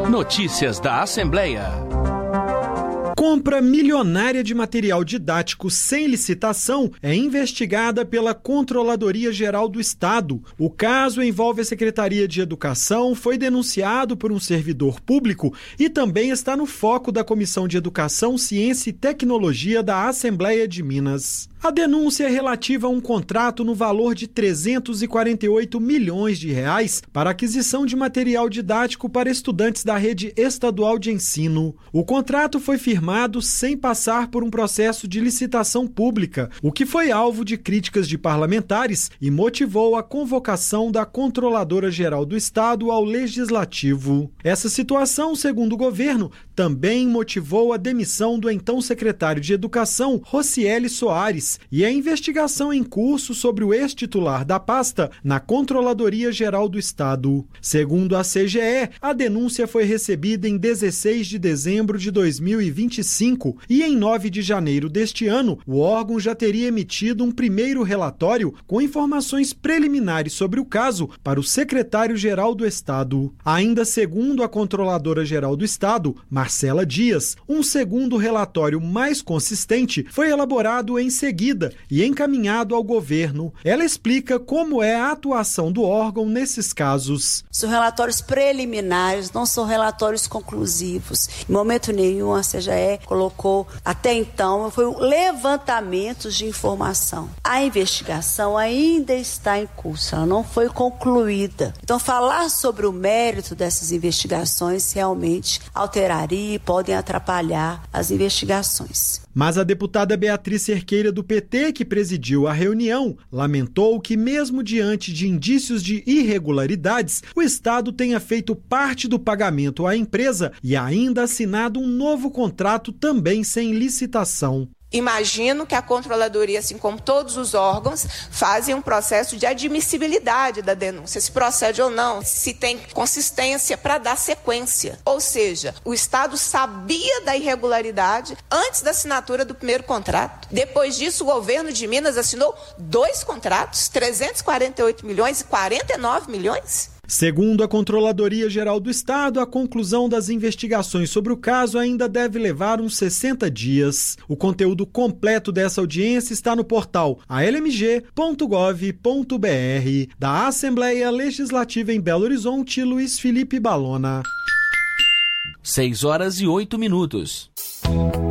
Notícias da Assembleia. Compra milionária de material didático sem licitação é investigada pela Controladoria Geral do Estado. O caso envolve a Secretaria de Educação, foi denunciado por um servidor público e também está no foco da Comissão de Educação, Ciência e Tecnologia da Assembleia de Minas. A denúncia é relativa a um contrato no valor de R$ 348 milhões para aquisição de material didático para estudantes da rede estadual de ensino. O contrato foi firmado sem passar por um processo de licitação pública, o que foi alvo de críticas de parlamentares e motivou a convocação da Controladora Geral do Estado ao Legislativo. Essa situação, segundo o governo, também motivou a demissão do então secretário de Educação, Rocieli Soares, e a investigação em curso sobre o ex-titular da pasta na Controladoria Geral do Estado. Segundo a CGE, a denúncia foi recebida em 16 de dezembro de 2025 e em 9 de janeiro deste ano, o órgão já teria emitido um primeiro relatório com informações preliminares sobre o caso para o secretário-geral do Estado. Ainda segundo a Controladora Geral do Estado, Marcela Dias, um segundo relatório mais consistente foi elaborado em seguida e encaminhado ao governo. Ela explica como é a atuação do órgão nesses casos. São relatórios preliminares, não são relatórios conclusivos. Em momento nenhum a CGE colocou, até então, foi um levantamento de informação. A investigação ainda está em curso, ela não foi concluída. Então, falar sobre o mérito dessas investigações realmente alteraria e podem atrapalhar as investigações. Mas a deputada Beatriz Cerqueira do PT, que presidiu a reunião, lamentou que mesmo diante de indícios de irregularidades, o Estado tenha feito parte do pagamento à empresa e ainda assinado um novo contrato também sem licitação. Imagino que a Controladoria, assim como todos os órgãos, fazem um processo de admissibilidade da denúncia, se procede ou não, se tem consistência para dar sequência. Ou seja, o Estado sabia da irregularidade antes da assinatura do primeiro contrato. Depois disso, o governo de Minas assinou 2 contratos, 348 milhões e 49 milhões. Segundo a Controladoria Geral do Estado, a conclusão das investigações sobre o caso ainda deve levar uns 60 dias. O conteúdo completo dessa audiência está no portal almg.gov.br. Da Assembleia Legislativa em Belo Horizonte, Luiz Felipe Balona. 6 horas e 8 minutos.